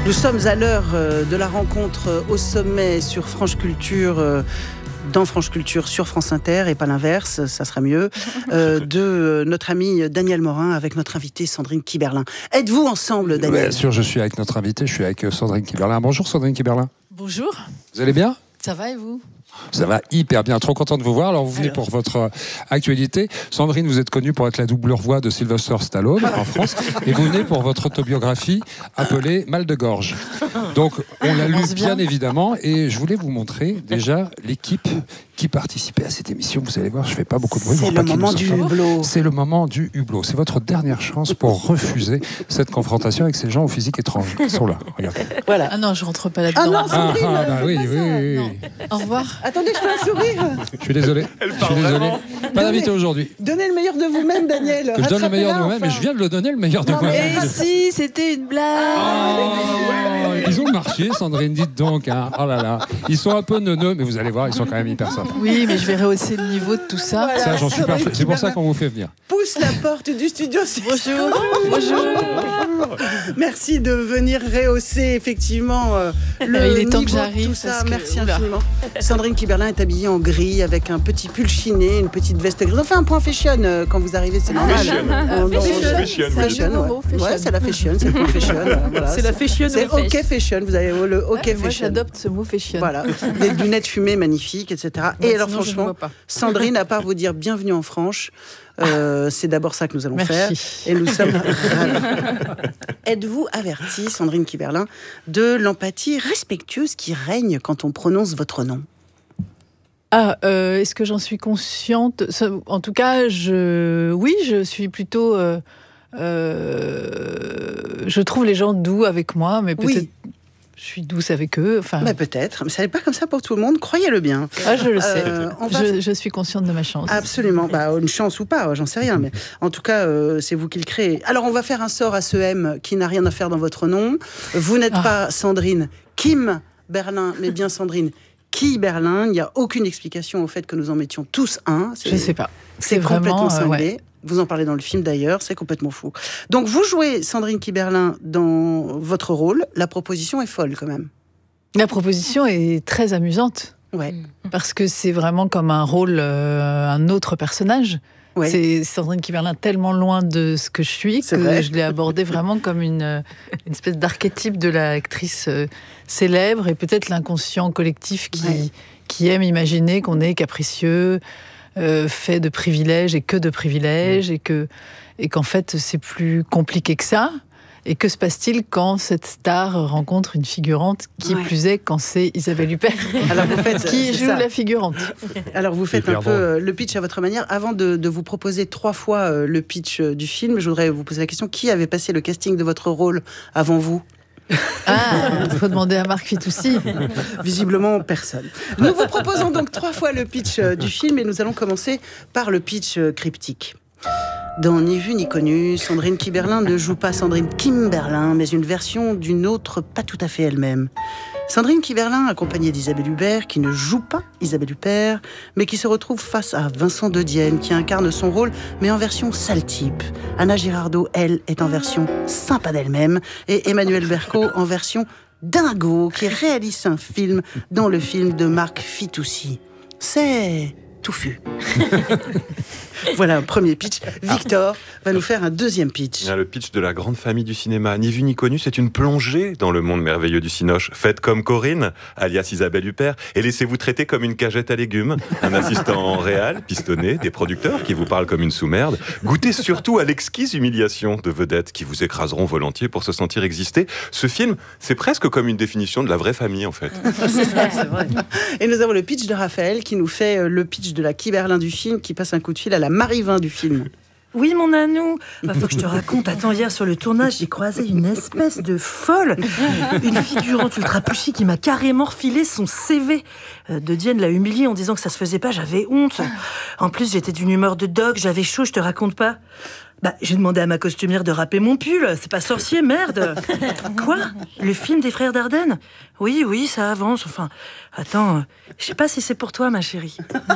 Nous sommes à l'heure de la rencontre au sommet sur France Culture, dans France Culture sur France Inter, et pas l'inverse, ça sera mieux, de notre ami Daniel Morin avec notre invitée Sandrine Kiberlin. Êtes-vous ensemble, Daniel ? Bien sûr, je suis avec notre invitée, je suis avec Sandrine Kiberlin. Bonjour Sandrine Kiberlin. Bonjour. Vous allez bien ? Ça va et vous ? Ça va hyper bien, trop content de vous voir. Alors vous venez pour votre actualité. Sandrine, vous êtes connue pour être la doublure voix de Sylvester Stallone en France, et vous venez pour votre autobiographie appelée Mal de gorge. Donc on l'a lu bien évidemment, et je voulais vous montrer déjà l'équipe qui participait à cette émission. Vous allez voir, je fais pas beaucoup de bruit. C'est le moment du hublot. C'est le moment du hublot. C'est votre dernière chance pour refuser cette confrontation avec ces gens au physique étrange. Ils sont là, regardez. Voilà. Ah non, je rentre pas là-dedans. Ah non, Sandrine, oui. Non. Au revoir. Attendez, je fais un sourire. Je suis désolé. Pas d'invité aujourd'hui. Donnez le meilleur de vous-même, Daniel. Que je donne le meilleur de Rattrapez-la, moi-même, mais je viens de le donner le meilleur de Non, mais moi-même. Et si, c'était une blague. Ils ont marché, Sandrine, dites donc. Hein. Oh là là. Ils sont un peu neuneux, mais vous allez voir, ils sont quand même hyper sympas. Oui, mais je vais rehausser le niveau de tout ça. Voilà. Ça, j'en suis Sandrine parfait. C'est pour ça Kiberlin qu'on vous fait venir. pousse la porte du studio. Bonjour. Bonjour. Merci de venir rehausser effectivement le Il est temps que niveau de j'arrive, tout ça. parce que- Merci oula. infiniment. Sandrine Kiberlin est habillée en gris avec un petit pull chiné, une petite veste grise. On fait un point fashion quand vous arrivez, c'est normal. Fashion. Fashion, ouais, c'est la fashion, c'est le point fashion. Voilà. C'est la fashion. C'est OK fashion, vous avez le OK Moi, fashion. j'adopte ce mot fashion. Voilà, des lunettes fumées magnifiques, etc. Et alors sinon, je ne franchement, vois pas. Sandrine, à part vous dire bienvenue en France, c'est d'abord ça que nous allons Merci. faire. Et nous sommes ravis. Êtes-vous avertie, Sandrine Kiberlin, de l'empathie respectueuse qui règne quand on prononce votre nom ? Est-ce que j'en suis consciente ? En tout cas, oui, je suis plutôt... je trouve les gens doux avec moi, mais peut-être Oui. je suis douce avec eux. Enfin, Bah, peut-être, mais ça n'est pas comme ça pour tout le monde, croyez-le bien. je le sais. On va- Je suis consciente de ma chance. Absolument, une chance ou pas, j'en sais rien, mais en tout cas, c'est vous qui le créez. Alors, on va faire un sort à ce M qui n'a rien à faire dans votre nom. Vous n'êtes pas Sandrine Kim Berlin, mais bien Sandrine Kiberlin. Il n'y a aucune explication au fait que nous en mettions tous un. Je ne sais pas. C'est vraiment, complètement cinglé. ouais. Vous en parlez dans le film d'ailleurs, c'est complètement fou. Donc, vous jouez Sandrine Kiberlin dans votre rôle. La proposition est folle quand même. La proposition est très amusante. Ouais. Parce que c'est vraiment comme un rôle, un autre personnage. Ouais. C'est Sandrine Kiberlin tellement loin de ce que je suis C'est que vrai. je l'ai abordée vraiment comme une espèce d'archétype de l'actrice célèbre et peut-être l'inconscient collectif qui aime imaginer qu'on est capricieux, fait de privilèges et que de privilèges et qu'en fait c'est plus compliqué que ça. Et que se passe-t-il quand cette star rencontre une figurante, qui Ouais. plus est quand c'est Isabelle Huppert Alors, vous faites, qui c'est joue ça. la figurante. Alors vous faites Hyper un peu le pitch à votre manière. Avant de vous proposer 3 fois le pitch du film, je voudrais vous poser la question, qui avait passé le casting de votre rôle avant vous ? Il faut demander à Marc Fitoussi. Visiblement personne. Nous vous proposons donc 3 fois le pitch du film et nous allons commencer par le pitch cryptique. Dans Ni vu ni connu, Sandrine Kiberlin ne joue pas Sandrine Kimberlin, mais une version d'une autre pas tout à fait elle-même. Sandrine Kiberlin, accompagnée d'Isabelle Huppert, qui ne joue pas Isabelle Huppert, mais qui se retrouve face à Vincent De Dienne, qui incarne son rôle, mais en version sale type. Anna Girardot, elle, est en version sympa d'elle-même, et Emmanuel Berco en version dingo, qui réalise un film dans le film de Marc Fitoussi. C'est touffu. Voilà un premier pitch. Victor va nous faire un deuxième pitch. Le pitch de la grande famille du cinéma. Ni vu ni connu, c'est une plongée dans le monde merveilleux du cinoche. Faites comme Corinne, alias Isabelle Huppert, et laissez-vous traiter comme une cagette à légumes. Un assistant réel, pistonné, des producteurs qui vous parlent comme une sous-merde. Goûtez surtout à l'exquise humiliation de vedettes qui vous écraseront volontiers pour se sentir exister. Ce film, c'est presque comme une définition de la vraie famille, en fait. C'est vrai. Et nous avons le pitch de Raphaël qui nous fait le pitch de la Kiberlin du film, qui passe un coup de fil à la Marivin du film. Oui, mon Nanou. Faut que je te raconte. Attends, hier sur le tournage, j'ai croisé une espèce de folle. Une figurante ultra pushy qui m'a carrément refilé son CV. De Dienne l'a humiliée en disant que ça se faisait pas, j'avais honte. En plus, j'étais d'une humeur de dogue, j'avais chaud, je te raconte pas. J'ai demandé à ma costumière de râper mon pull. C'est pas sorcier, merde. Quoi ? Le film des frères Dardenne ? Oui, ça avance. Enfin, attends, je sais pas si c'est pour toi, ma chérie.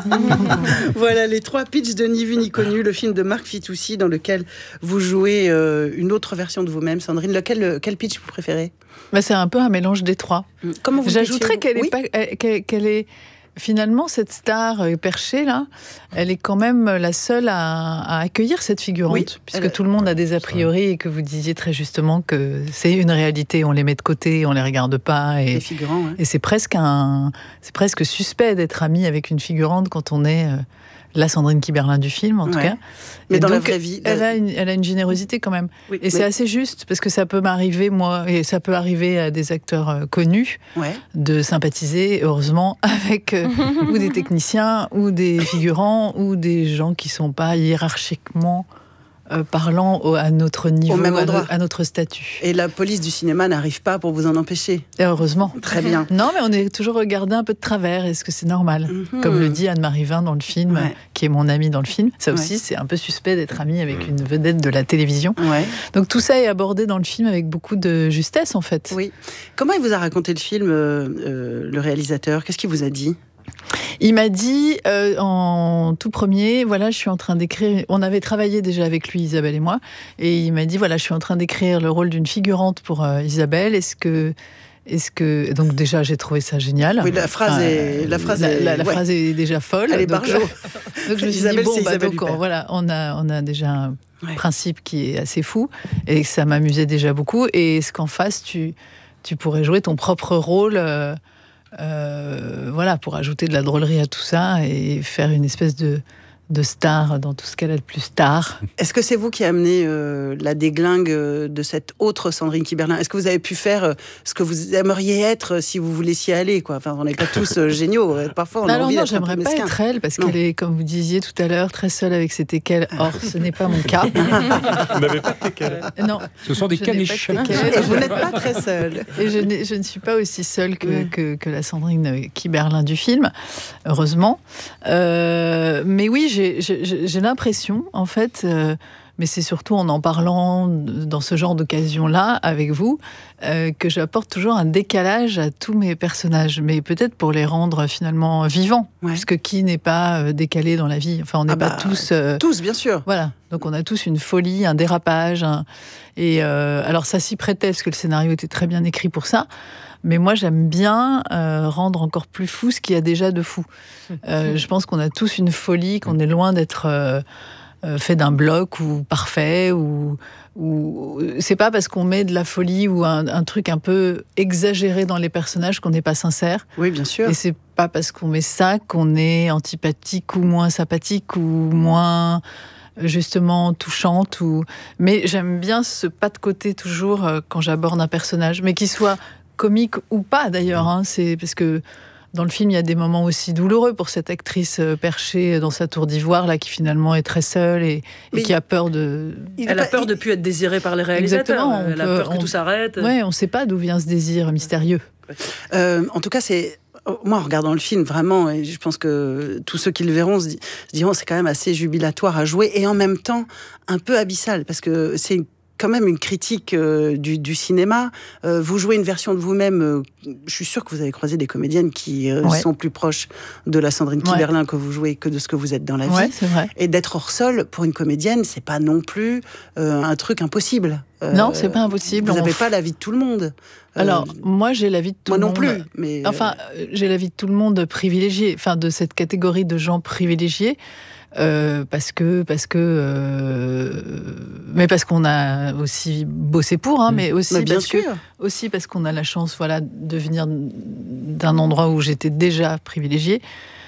Voilà les 3 pitchs de Ni vu ni connu, le film de Marc Fitoussi dans lequel vous jouez une autre version de vous-même. Sandrine, quel pitch vous préférez ? C'est un peu un mélange des 3. Comment vous J'ajouterais pitchez, qu'elle est finalement, cette star perchée là, elle est quand même la seule à accueillir cette figurante, puisque tout le monde a des a priori et que vous disiez très justement que c'est une réalité, on les met de côté, on les regarde pas, et les figurants, et c'est presque suspect d'être ami avec une figurante quand on est la Sandrine Kiberlin du film, en tout cas. Mais dans donc, la vraie vie... Elle a une générosité quand même. C'est assez juste, parce que ça peut m'arriver, moi, et ça peut arriver à des acteurs connus, de sympathiser, heureusement, avec ou des techniciens, ou des figurants, ou des gens qui ne sont pas hiérarchiquement parlant à notre niveau, à notre statut. Et la police du cinéma n'arrive pas pour vous en empêcher. Et heureusement. Très bien. Non, mais on est toujours regardé un peu de travers. Est-ce que c'est normal ? Comme le dit Anne-Marie Vin dans le film, qui est mon amie dans le film. Ça aussi, c'est un peu suspect d'être amie avec une vedette de la télévision. Donc tout ça est abordé dans le film avec beaucoup de justesse, en fait. Oui. Comment il vous a raconté le film, le réalisateur ? Qu'est-ce qu'il vous a dit ? Il m'a dit en tout premier, voilà, je suis en train d'écrire. On avait travaillé déjà avec lui, Isabelle et moi, et il m'a dit voilà, je suis en train d'écrire le rôle d'une figurante pour Isabelle. Est-ce que donc déjà j'ai trouvé ça génial. Oui, la phrase est déjà folle. Elle est barjo. Donc je me suis dit voilà, on a déjà un principe qui est assez fou et ça m'amusait déjà beaucoup. Et est-ce qu'en face tu pourrais jouer ton propre rôle? Voilà, pour ajouter de la drôlerie à tout ça et faire une espèce de star dans tout ce qu'elle a de plus star. Est-ce que c'est vous qui amenez la déglingue de cette autre Sandrine Kiberlin ? Est-ce que vous avez pu faire ce que vous aimeriez être si vous voulez s'y aller, quoi ? Enfin, on n'est pas tous géniaux. Parfois, on a envie d'être un peu j'aimerais mesquin. pas être elle, parce qu'elle est, comme vous disiez tout à l'heure, très seule avec ses teckels. Or, ce n'est pas mon cas. Vous n'avez pas de teckels ? Non. Ce sont des caniches. Et vous n'êtes pas très seule. Et je ne suis pas aussi seule que la Sandrine Kiberlin du film, heureusement. Mais oui, j'ai l'impression, en fait, mais c'est surtout en parlant dans ce genre d'occasion-là avec vous, que j'apporte toujours un décalage à tous mes personnages, mais peut-être pour les rendre finalement vivants, puisque qui n'est pas décalé dans la vie ? Enfin, on n'est pas tous... Tous, bien sûr. Voilà, donc on a tous une folie, un dérapage, et alors ça s'y prêtait, parce que le scénario était très bien écrit pour ça. Mais moi, j'aime bien rendre encore plus fou ce qu'il y a déjà de fou. Je pense qu'on a tous une folie, qu'on est loin d'être fait d'un bloc ou parfait. Ou c'est pas parce qu'on met de la folie ou un truc un peu exagéré dans les personnages qu'on n'est pas sincère. Oui, bien sûr. Et c'est pas parce qu'on met ça qu'on est antipathique ou moins sympathique ou moins... justement touchante. Mais j'aime bien ce pas de côté toujours quand j'aborde un personnage, mais qu'il soit comique ou pas d'ailleurs, c'est parce que dans le film il y a des moments aussi douloureux pour cette actrice perchée dans sa tour d'ivoire là, qui finalement est très seule et qui a peur de... Elle a peur de plus être désirée par les réalisateurs. Exactement, elle a peur que tout s'arrête. Ouais, on ne sait pas d'où vient ce désir mystérieux. En tout cas, c'est... Moi, en regardant le film, vraiment, et je pense que tous ceux qui le verront se diront c'est quand même assez jubilatoire à jouer et en même temps un peu abyssal, parce que c'est quand même une critique du cinéma. Vous jouez une version de vous-même. Je suis sûre que vous avez croisé des comédiennes qui sont plus proches de la Sandrine Kiberlin que vous jouez que de ce que vous êtes dans la vie. C'est vrai. Et d'être hors sol pour une comédienne, c'est pas non plus un truc impossible. Non, c'est pas impossible. Vous n'avez pas la vie de tout le monde. Alors, moi, j'ai la vie de tout le monde. Moi non plus. Mais enfin, j'ai la vie de tout le monde privilégiée. Enfin, de cette catégorie de gens privilégiés. Parce qu'on a aussi bossé pour, mais aussi parce qu'on a la chance, de venir d'un endroit où j'étais déjà privilégiée.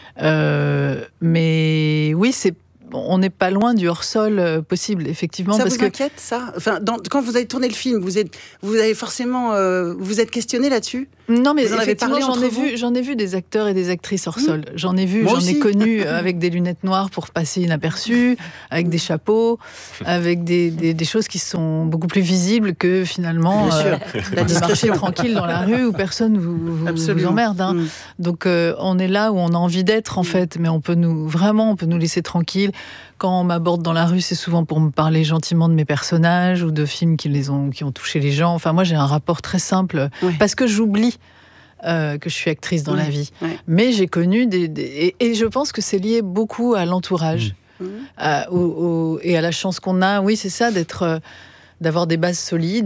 Mais oui, on n'est pas loin du hors-sol possible, effectivement. Ça vous inquiète, ça ? Enfin, quand vous avez tourné le film, vous avez forcément, vous êtes questionné là-dessus ? Non, mais vous en avez effectivement, parlé j'en ai vu des acteurs et des actrices hors sol. J'en ai connu avec des lunettes noires pour passer inaperçus, avec des chapeaux, avec des choses qui sont beaucoup plus visibles que finalement la marcher tranquille dans la rue où personne vous emmerde. Donc on est là où on a envie d'être en fait, mais on peut nous laisser tranquille. quand on m'aborde dans la rue, c'est souvent pour me parler gentiment de mes personnages ou de films qui ont touché les gens. Enfin, moi, j'ai un rapport très simple parce que j'oublie que je suis actrice dans la vie. Mais j'ai connu et je pense que c'est lié beaucoup à l'entourage et à la chance qu'on a. Oui, c'est ça, d'avoir des bases solides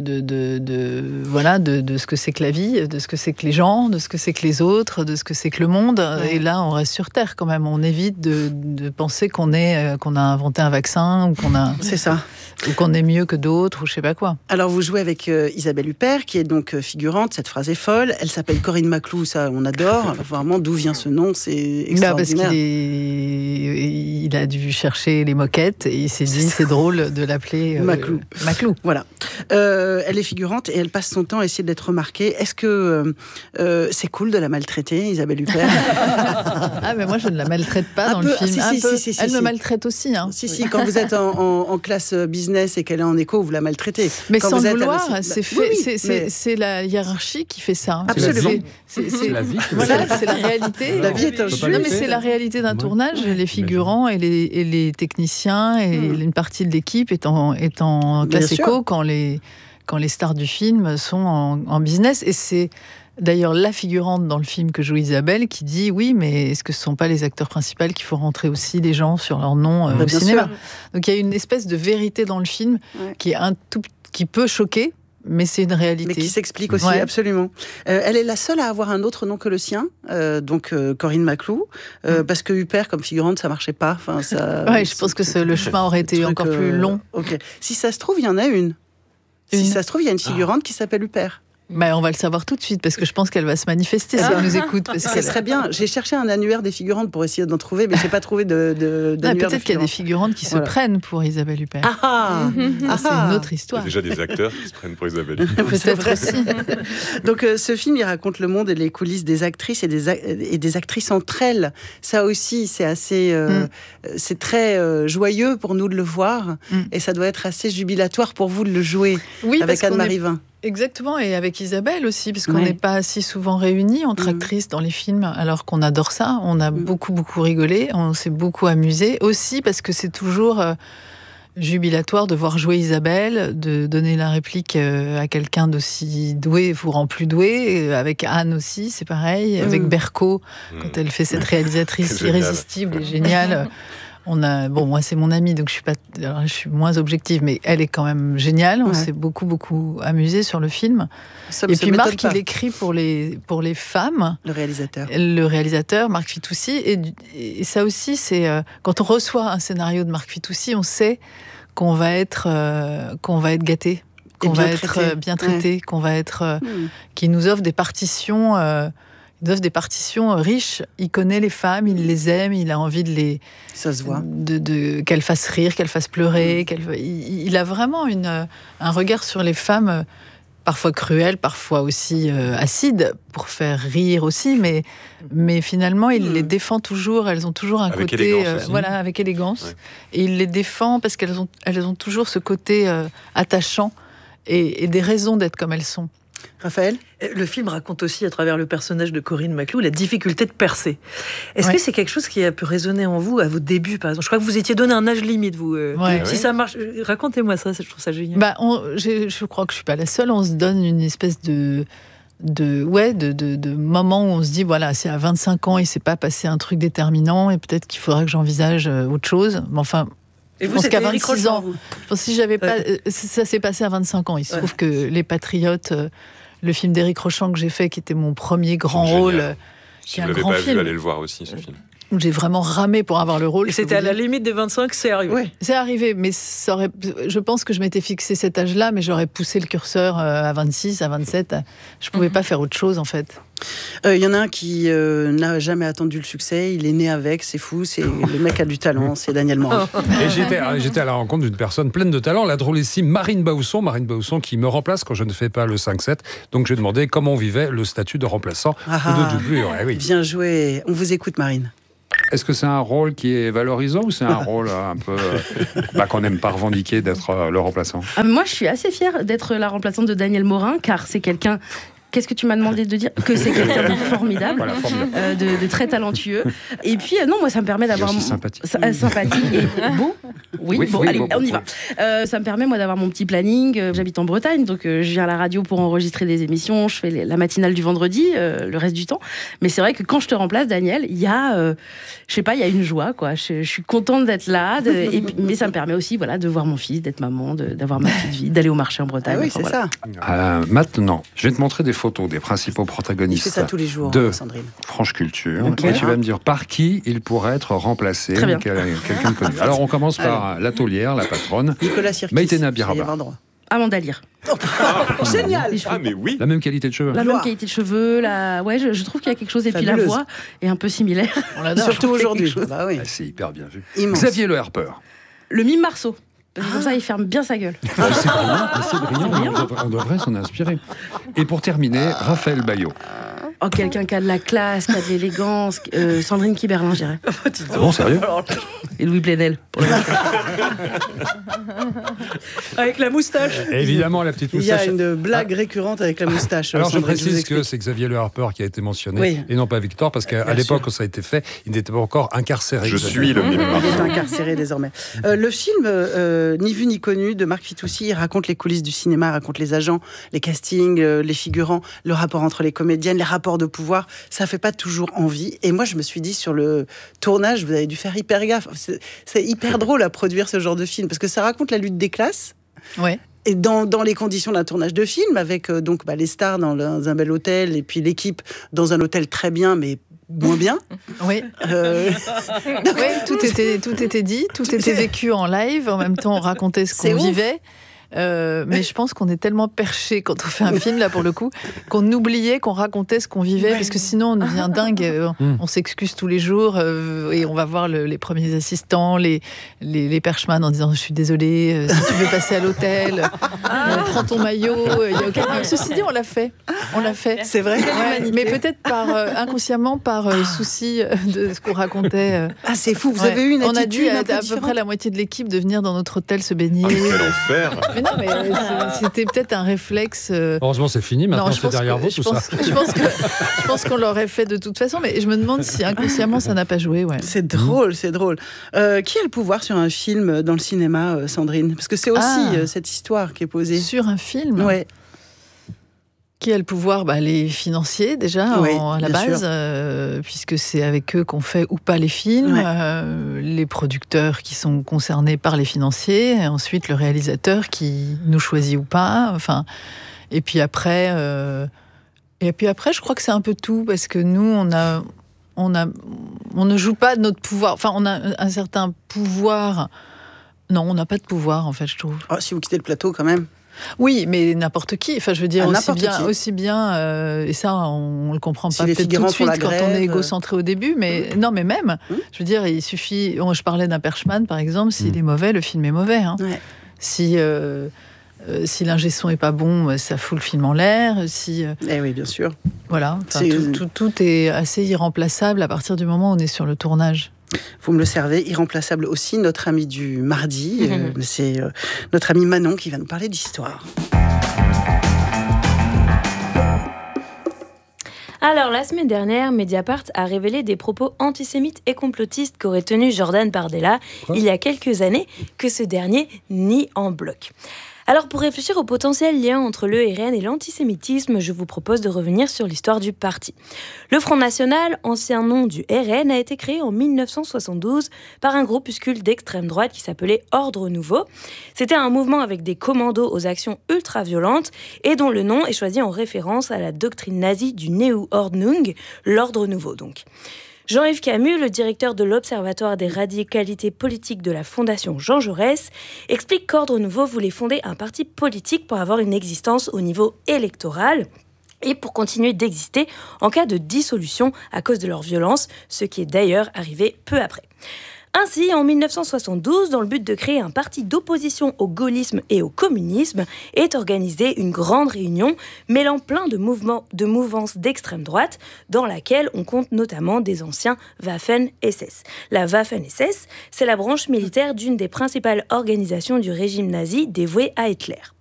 de ce que c'est que la vie, de ce que c'est que les gens, de ce que c'est que les autres, de ce que c'est que le monde. Et là, on reste sur Terre quand même. On évite de penser qu'on a inventé un vaccin ou c'est ça. Ou qu'on est mieux que d'autres ou je sais pas quoi. Alors vous jouez avec Isabelle Huppert qui est donc figurante. Cette phrase est folle. Elle s'appelle Corinne Maclou, ça on adore. Vraiment, d'où vient ce nom, c'est extraordinaire. Parce qu'il a dû chercher les moquettes et il s'est dit c'est drôle de l'appeler Maclou. Maclou. Voilà. Elle est figurante et elle passe son temps à essayer d'être remarquée. Est-ce que c'est cool de la maltraiter, Isabelle Huppert? Mais moi je ne la maltraite pas dans le film. Elle me maltraite aussi. Hein. Si, quand vous êtes en classe business et qu'elle est en éco, vous la maltraitez. Mais quand sans vous le êtes vouloir, c'est la hiérarchie qui fait ça. Absolument. C'est la vie. Voilà, c'est la réalité. La vie est un jeu. Non, mais c'est la réalité d'un tournage. Les figurants et les techniciens et une partie de l'équipe est en classe éco quand les stars du film sont en business. Et c'est d'ailleurs la figurante dans le film que joue Isabelle qui dit oui, mais est-ce que ce ne sont pas les acteurs principaux qui font rentrer aussi les gens sur leur nom au cinéma? Sûr. Donc il y a une espèce de vérité dans le film qui peut choquer, mais c'est une réalité. Mais qui s'explique aussi, absolument. Elle est la seule à avoir un autre nom que le sien, donc Corinne Maclou, parce que Huppert, comme figurante, ça marchait pas. Enfin, je pense que le chemin aurait été encore plus long. Si ça se trouve, il y en a une. Si ça se trouve, il y a une figurante qui s'appelle Huppert. On va le savoir tout de suite parce que je pense qu'elle va se manifester si elle nous écoute. Ça serait bien. J'ai cherché un annuaire des figurantes pour essayer d'en trouver, mais j'ai pas trouvé d'annuaire. Peut-être qu'il y a des figurantes qui se prennent pour Isabelle Huppert. C'est une autre histoire. Il y a déjà des acteurs qui se prennent pour Isabelle Huppert. Peut-être aussi. Donc ce film, il raconte le monde et les coulisses des actrices et des actrices entre elles. Ça aussi, c'est assez, c'est très joyeux pour nous de le voir, et ça doit être assez jubilatoire pour vous de le jouer avec Anne-Marie Vin. Exactement, et avec Isabelle aussi, parce qu'on n'est pas si souvent réunis entre actrices dans les films, alors qu'on adore ça. On a beaucoup, beaucoup rigolé, on s'est beaucoup amusé. Aussi parce que c'est toujours jubilatoire de voir jouer Isabelle, de donner la réplique à quelqu'un d'aussi doué vous rend plus doué. Avec Anne aussi, c'est pareil. Avec Berco, quand elle fait cette réalisatrice irrésistible et géniale. Moi c'est mon amie, donc je suis moins objective, mais elle est quand même géniale. On s'est beaucoup, beaucoup amusé sur le film. Et puis Marc, il écrit pour les femmes. Le réalisateur, Marc Fitoussi. Et ça aussi, c'est quand on reçoit un scénario de Marc Fitoussi, on sait qu'on va être gâté, qu'on va être bien traité, qu'on va être, qu'il nous offre des partitions. Il offre des partitions riches. Il connaît les femmes, il les aime, il a envie de les. Ça se voit. Qu'elles fassent rire, qu'elles fassent pleurer. Il a vraiment un regard sur les femmes, parfois cruel, parfois aussi acide, pour faire rire aussi. Mais finalement, il les défend toujours. Elles ont toujours un avec côté, élégance avec élégance. Ouais. Et il les défend parce qu'elles ont toujours ce côté attachant et des raisons d'être comme elles sont. Raphaël ? Le film raconte aussi, à travers le personnage de Corinne Maclou, la difficulté de percer. Est-ce que c'est quelque chose qui a pu résonner en vous à vos débuts, par exemple ? Je crois que vous étiez donné un âge limite, vous. Si ça marche, racontez-moi ça, je trouve ça génial. Je crois que je suis pas la seule. On se donne une espèce de moment où on se dit, voilà, si à 25 ans, il s'est pas passé un truc déterminant, et peut-être qu'il faudra que j'envisage autre chose. Mais enfin... Et vous, qu'à 26 ans, si j'avais pas, ça s'est passé à 25 ans. Il se trouve que Les Patriotes, le film d'Éric Rochant que j'ai fait, qui était mon premier grand rôle, si vous l'avez pas vu, allez le voir aussi, ce film. Où j'ai vraiment ramé pour avoir le rôle. Et c'était à la limite des 25, c'est arrivé. Oui, c'est arrivé, mais je pense que je m'étais fixé cet âge-là, mais j'aurais poussé le curseur à 26, à 27. Je pouvais pas faire autre chose, en fait. Il y en a un qui n'a jamais attendu le succès, il est né avec, c'est fou, le mec a du talent, c'est Daniel Morin. Et j'étais à la rencontre d'une personne pleine de talent, la drôlissime Marine Bausson qui me remplace quand je ne fais pas le 5-7. Donc je lui ai demandé comment on vivait le statut de remplaçant ou de doublure. Oui. Bien joué, on vous écoute Marine. Est-ce que c'est un rôle qui est valorisant ou c'est un rôle un peu qu'on n'aime pas revendiquer d'être le remplaçant ? Moi, je suis assez fière d'être la remplaçante de Daniel Morin, car c'est quelqu'un Qu'est-ce que tu m'as demandé de dire? Que c'est quelqu'un de formidable, voilà, de très talentueux. Et puis, non, moi, ça me permet d'avoir... sympathique. Sympathique et beau. Oui, bon, allez, on y va. Ça me permet, moi, d'avoir mon petit planning. J'habite en Bretagne, donc je viens à la radio pour enregistrer des émissions. Je fais la matinale du vendredi, le reste du temps. Mais c'est vrai que quand je te remplace, Daniel, il y a, je sais pas, il y a une joie, quoi. Je suis contente d'être là. Mais ça me permet aussi, voilà, de voir mon fils, d'être maman, d'avoir ma petite vie, d'aller au marché en Bretagne. Ah oui, c'est ça. Maintenant, je vais te montrer des photos des principaux protagonistes. Il fait ça tous les jours, de Sandrine. Franche Culture. Okay. Et tu vas me dire par qui il pourrait être remplacé, quelqu'un de connu. Alors, on commence par la taulière, la patronne. Nicolas Sirkis. Maïtena Biraba. Amanda Lear. Génial. Ah, mais oui. La même qualité de cheveux. La même qualité de cheveux. Ouais, je trouve qu'il y a quelque chose. Et puis la voix est un peu similaire. On l'adore. Surtout aujourd'hui. Bah oui. C'est hyper bien vu. Immense. Xavier Le Harper. Le mime Marceau. Comme ça, il ferme bien sa gueule. C'est brillant. On devrait s'en inspirer. Et pour terminer, Raphaël Baillot. Oh, quelqu'un qui a de la classe, qui a de l'élégance. Sandrine Kiberlin, je dirais. Bon, sérieux? Et Louis Plenel. Avec la moustache. Évidemment, la petite moustache. Il y a une blague récurrente avec la moustache. Alors, je précise que c'est Xavier Le Harper qui a été mentionné, et non pas Victor, parce qu'à l'époque où ça a été fait, il n'était pas encore incarcéré. Je suis le mime. Il est incarcéré désormais. Le film Ni vu ni connu de Marc Fitoussi, il raconte les coulisses du cinéma, raconte les agents, les castings, les figurants, le rapport entre les comédiennes, les rapports de pouvoir. Ça fait pas toujours envie. Et moi, je me suis dit, sur le tournage, vous avez dû faire hyper gaffe. C'est hyper drôle à produire ce genre de film, parce que ça raconte la lutte des classes. Ouais. Et dans les conditions d'un tournage de film, avec les stars dans un bel hôtel, et puis l'équipe dans un hôtel très bien, mais moins bien. Oui. Oui, tout était dit, tout était vécu en live. En même temps, on racontait ce qu'on vivait. Mais je pense qu'on est tellement perché quand on fait un film, là pour le coup, qu'on oubliait qu'on racontait ce qu'on vivait, parce que sinon on devient dingue, on s'excuse tous les jours et on va voir les premiers assistants, les perchemans en disant je suis désolée, si tu veux passer à l'hôtel, prends ton maillot, il y a aucun... Ceci dit, on l'a fait. C'est vrai. Ouais, mais peut-être inconsciemment par souci de ce qu'on racontait. Ah, c'est fou, vous avez eu une attitude on a dû à peu près la moitié de l'équipe de venir dans notre hôtel se baigner. Quel enfer. Mais non, mais c'était peut-être un réflexe. Heureusement, c'est fini. Maintenant, c'est derrière vous, tout ça. Je pense qu'on l'aurait fait de toute façon, mais je me demande si inconsciemment ça n'a pas joué. Ouais. C'est drôle, c'est drôle. Qui a le pouvoir sur un film dans le cinéma, Sandrine? Parce que c'est aussi cette histoire qui est posée. Sur un film? Ouais. Qui a le pouvoir? Les financiers, déjà, oui, à la base, puisque c'est avec eux qu'on fait ou pas les films, les producteurs qui sont concernés par les financiers, et ensuite le réalisateur qui nous choisit ou pas, et puis après, je crois que c'est un peu tout, parce que nous, on ne joue pas de notre pouvoir, on a un certain pouvoir. Non, on n'a pas de pouvoir, en fait, je trouve. Oh, si vous quittez le plateau, quand même. Oui, mais n'importe qui. Je veux dire, aussi bien, et ça, on le comprend pas peut-être tout de suite quand on est égocentré au début, mais non, mais même, je veux dire, il suffit. Je parlais d'un perchman, par exemple, s'il est mauvais, le film est mauvais. Hein. Ouais. Si l'ingé son est pas bon, ça fout le film en l'air. Eh oui, bien sûr. Voilà. Tout est assez irremplaçable à partir du moment où on est sur le tournage. Vous me le servez, irremplaçable aussi, notre ami du mardi, c'est notre ami Manon qui va nous parler d'histoire. Alors, la semaine dernière, Mediapart a révélé des propos antisémites et complotistes qu'aurait tenu Jordan Bardella il y a quelques années, que ce dernier nie en bloc. Alors, pour réfléchir au potentiel lien entre le RN et l'antisémitisme, je vous propose de revenir sur l'histoire du parti. Le Front National, ancien nom du RN, a été créé en 1972 par un groupuscule d'extrême droite qui s'appelait Ordre Nouveau. C'était un mouvement avec des commandos aux actions ultra-violentes et dont le nom est choisi en référence à la doctrine nazie du Neuordnung, l'Ordre Nouveau donc. Jean-Yves Camus, le directeur de l'Observatoire des radicalités politiques de la Fondation Jean Jaurès, explique qu'Ordre Nouveau voulait fonder un parti politique pour avoir une existence au niveau électoral et pour continuer d'exister en cas de dissolution à cause de leur violence, ce qui est d'ailleurs arrivé peu après. Ainsi, en 1972, dans le but de créer un parti d'opposition au gaullisme et au communisme, est organisée une grande réunion mêlant plein de mouvances d'extrême droite, dans laquelle on compte notamment des anciens Waffen-SS. La Waffen-SS, c'est la branche militaire d'une des principales organisations du régime nazi dévouée à Hitler.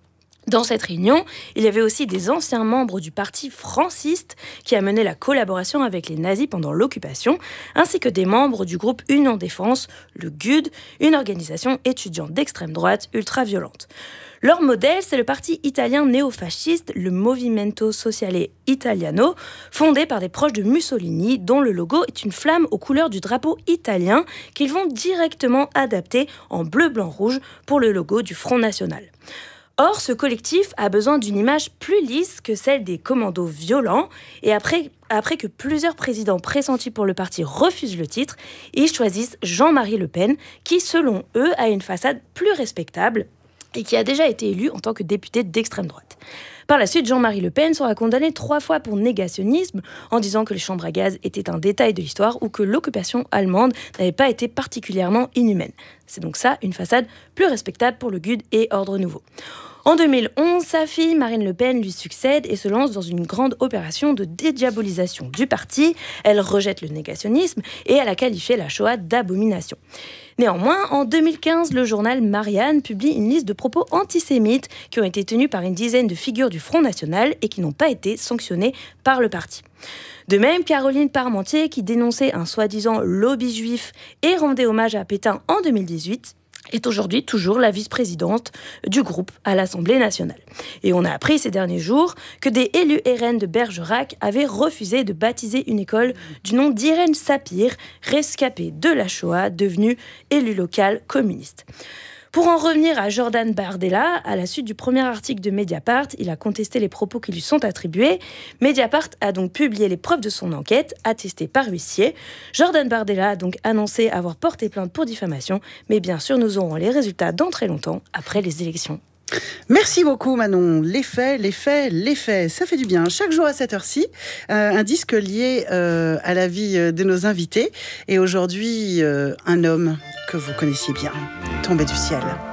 Dans cette réunion, il y avait aussi des anciens membres du parti franciste qui a mené la collaboration avec les nazis pendant l'occupation, ainsi que des membres du groupe Union Défense, le GUD, une organisation étudiante d'extrême droite ultra-violente. Leur modèle, c'est le parti italien néofasciste, le Movimento Sociale Italiano, fondé par des proches de Mussolini, dont le logo est une flamme aux couleurs du drapeau italien qu'ils vont directement adapter en bleu, blanc, rouge pour le logo du Front National. Or, ce collectif a besoin d'une image plus lisse que celle des commandos violents, et après que plusieurs présidents pressentis pour le parti refusent le titre, ils choisissent Jean-Marie Le Pen, qui, selon eux, a une façade plus respectable et qui a déjà été élu en tant que député d'extrême droite. Par la suite, Jean-Marie Le Pen sera condamné 3 fois pour négationnisme, en disant que les chambres à gaz étaient un détail de l'histoire ou que l'occupation allemande n'avait pas été particulièrement inhumaine. C'est donc ça, une façade plus respectable pour le GUD et Ordre Nouveau. En 2011, sa fille Marine Le Pen lui succède et se lance dans une grande opération de dédiabolisation du parti. Elle rejette le négationnisme et elle a qualifié la Shoah d'abomination. Néanmoins, en 2015, le journal Marianne publie une liste de propos antisémites qui ont été tenus par une dizaine de figures du Front National et qui n'ont pas été sanctionnés par le parti. De même, Caroline Parmentier, qui dénonçait un soi-disant lobby juif et rendait hommage à Pétain en 2018, est aujourd'hui toujours la vice-présidente du groupe à l'Assemblée nationale. Et on a appris ces derniers jours que des élus RN de Bergerac avaient refusé de baptiser une école du nom d'Irène Sapir, rescapée de la Shoah, devenue élue locale communiste. Pour en revenir à Jordan Bardella, à la suite du premier article de Mediapart, il a contesté les propos qui lui sont attribués. Mediapart a donc publié les preuves de son enquête, attestées par huissier. Jordan Bardella a donc annoncé avoir porté plainte pour diffamation, mais bien sûr, nous aurons les résultats dans très longtemps, après les élections. Merci beaucoup Manon. Les faits, ça fait du bien. Chaque jour à cette heure-ci, un disque lié à la vie de nos invités. Et aujourd'hui, un homme que vous connaissiez bien, tombé du ciel.